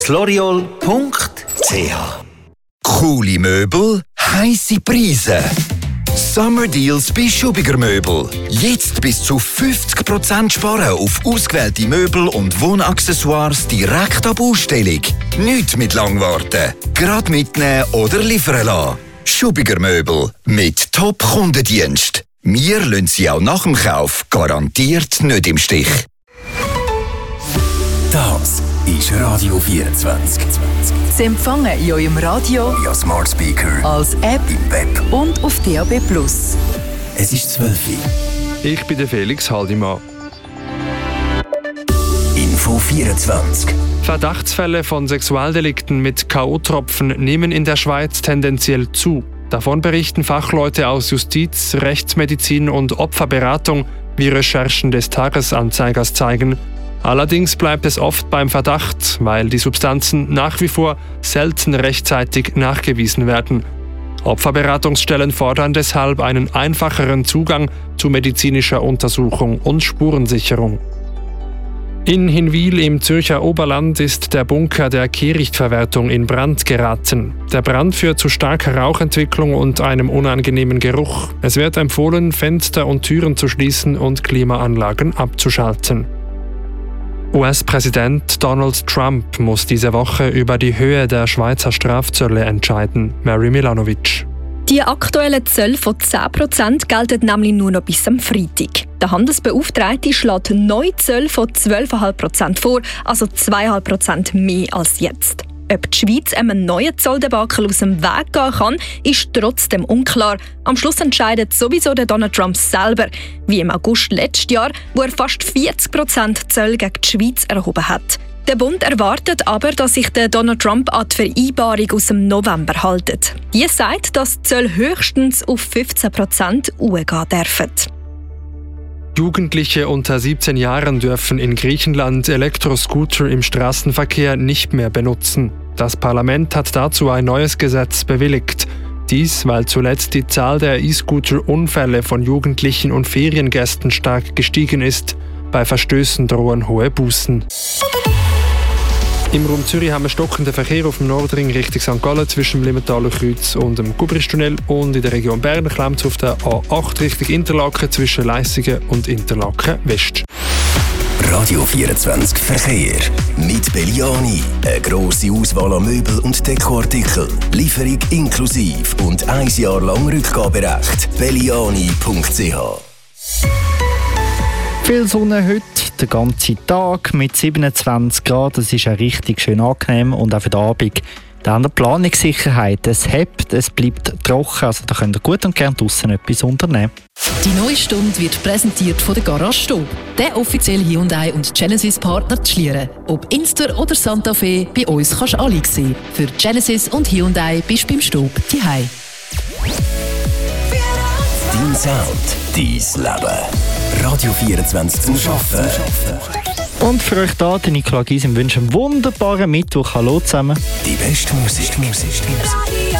L'Oreal.ch. Coole Möbel, heisse Preise. Summer Deals bei Schubiger Möbel. Jetzt bis zu 50% sparen auf ausgewählte Möbel und Wohnaccessoires direkt ab Ausstellung. Nicht mit Langwarten. Gerade mitnehmen oder liefern lassen. Schubiger Möbel mit Top-Kundendienst. Wir lassen Sie auch nach dem Kauf garantiert nicht im Stich. Das ist Radio 24. Sie empfangen in eurem Radio, via Smart Speaker, als App im Web und auf DAB+. Es ist 12 Uhr. Ich bin der Felix Haldimann. Info 24. Verdachtsfälle von Sexualdelikten mit K.O.-Tropfen nehmen in der Schweiz tendenziell zu. Davon berichten Fachleute aus Justiz, Rechtsmedizin und Opferberatung, wie Recherchen des Tagesanzeigers zeigen. Allerdings bleibt es oft beim Verdacht, weil die Substanzen nach wie vor selten rechtzeitig nachgewiesen werden. Opferberatungsstellen fordern deshalb einen einfacheren Zugang zu medizinischer Untersuchung und Spurensicherung. In Hinwil im Zürcher Oberland ist der Bunker der Kehrichtverwertung in Brand geraten. Der Brand führt zu starker Rauchentwicklung und einem unangenehmen Geruch. Es wird empfohlen, Fenster und Türen zu schließen und Klimaanlagen abzuschalten. US-Präsident Donald Trump muss diese Woche über die Höhe der Schweizer Strafzölle entscheiden. Mary Milanovic. Die aktuellen Zölle von 10% gelten nämlich nur noch bis am Freitag. Der Handelsbeauftragte schlägt neue Zölle von 12,5% vor, also 2,5% mehr als jetzt. Ob die Schweiz einem neuen Zolldebakel aus dem Weg gehen kann, ist trotzdem unklar. Am Schluss entscheidet sowieso der Donald Trump selber, wie im August letztes Jahr, wo er fast 40% Zölle gegen die Schweiz erhoben hat. Der Bund erwartet aber, dass sich der Donald Trump an die Vereinbarung aus dem November hält. Die sagt, dass die Zölle höchstens auf 15% hochgehen dürfen. Jugendliche unter 17 Jahren dürfen in Griechenland Elektroscooter im Straßenverkehr nicht mehr benutzen. Das Parlament hat dazu ein neues Gesetz bewilligt. Dies, weil zuletzt die Zahl der E-Scooter-Unfälle von Jugendlichen und Feriengästen stark gestiegen ist. Bei Verstößen drohen hohe Bußen. Im Raum Zürich haben wir stockenden Verkehr auf dem Nordring Richtung St. Gallen zwischen dem Limmentaler Kreuz und dem Gubristunnel und in der Region Bern klemmt es auf der A8 Richtung Interlaken zwischen Leissigen und Interlaken West. Radio 24 Verkehr. Mit Belliani. Eine grosse Auswahl an Möbel- und Dekoartikeln. Lieferung inklusiv und 1 Jahr lang Rückgaberecht. Belliani.ch. Viel Sonne heute, den ganzen Tag mit 27 Grad. Das ist ja richtig schön angenehm und auch für den Abend. Dann die Planungssicherheit. Es hebt, es bleibt trocken, also da könnt ihr gut und gerne draussen etwas unternehmen. Die neue Stunde wird präsentiert von der Garage Stob, der offizielle Hyundai und Genesis Partner zu Schlieren. Ob Inster oder Santa Fe, bei uns kannst du alle sehen. Für Genesis und Hyundai bist du beim Stob daheim. Dein Sound, dein Leben. Radio 24 zum Arbeiten. Und für euch da, die Nicola Gysim wünscht einen wunderbaren Mittwoch. Hallo zusammen. Die beste Musik.